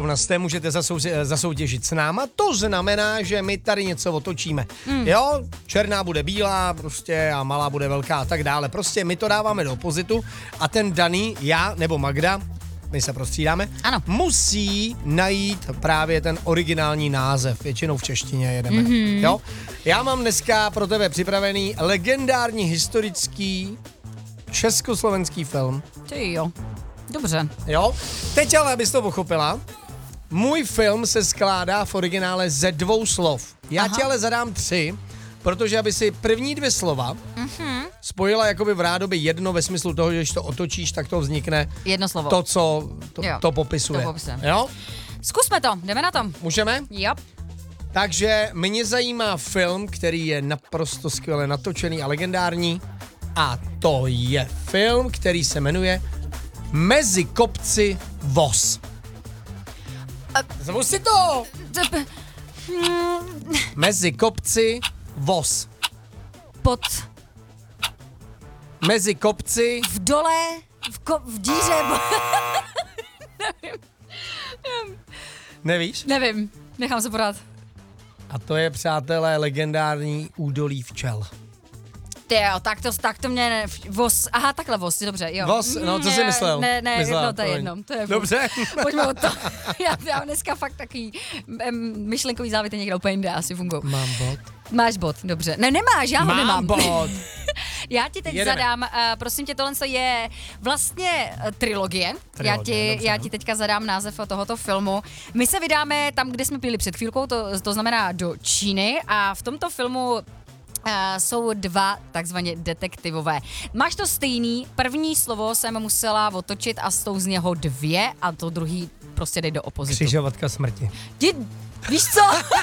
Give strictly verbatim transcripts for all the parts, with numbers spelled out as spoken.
zrovna jste, můžete zasou- zasoutěžit s náma. To znamená, že my tady něco otočíme. Mm. Jo, černá bude bílá prostě a malá bude velká a tak dále. Prostě my to dáváme do opozitu a ten daný, já nebo Magda, my se prostřídáme, ano. musí najít právě ten originální název. Většinou v češtině jedeme. Mm-hmm. Jo? Já mám dneska pro tebe připravený legendární historický československý film. Ty jo, dobře. Jo? Teď ale, abys to pochopila, můj film se skládá v originále ze dvou slov. Já Aha. ti ale zadám tři, protože aby si první dvě slova mm-hmm. spojila jakoby v rádoby jedno ve smyslu toho, že když to otočíš, tak to vznikne jedno slovo. To, co to, to popisuje. To popisuje. Jo? Zkusme to, jdeme na to. Můžeme? Jo. Takže mě zajímá film, který je naprosto skvěle natočený a legendární. A to je film, který se jmenuje Mezi kopci voz. Zvu si to! Mezi kopci voz. Pod. Mezi kopci. V dole, v, ko- v díře. Nevím. Nevíš? Nevím, nechám se podat. A to je, přátelé, legendární údolí včel. Ty jo, tak to, tak to mě ne, voz, aha, takhle voz, dobře, jo. Voz, no co jsi myslel? Ne, ne, Myslela, no to je jedno, to je dobře. Pojďme od to. Já, já dneska fakt takový um, myšlenkový závity někde úplně jinde asi fungují. Mám bod. Máš bod, dobře. Ne, nemáš, já ho Mám nemám. bod. Já ti teď Jedeme. zadám, uh, prosím tě, tohle je vlastně uh, trilogie. Trilogie, já, ti, dobře, já no. ti teďka zadám název tohoto filmu. My se vydáme tam, kde jsme byli před chvílkou, to, to znamená do Číny a v tomto filmu Uh, jsou dva takzvaně detektivové. Máš to stejný, první slovo jsem musela otočit a jsou z něho dvě a to druhý prostě dej do opozitu. Křižovatka smrti. Ti, víš co?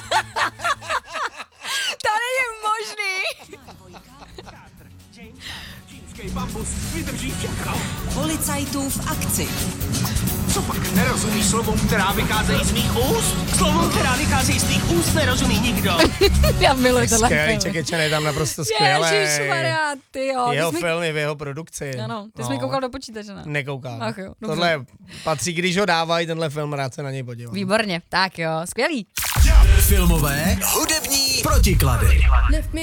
To není možný. Policajtů v akci. Co pak nerozumíš slovům, která vycházejí z mých úst? Slovům, která vycházejí z mých úst, nerozumí nikdo. Já miluji tohle. Skvělý, Čekečen je tam naprosto skvělý. Ježišmarja, ty jo. Jeho Ty jsi mi- film je v jeho produkci. Ano, ty no. jsi mi koukal do počítače, ne? Nekoukám. Ach jo, dobře. Tohle patří, když ho dávají, tenhle film, rád se na něj podívám. Výborně, tak jo, skvělý. Filmové hudební protiklady.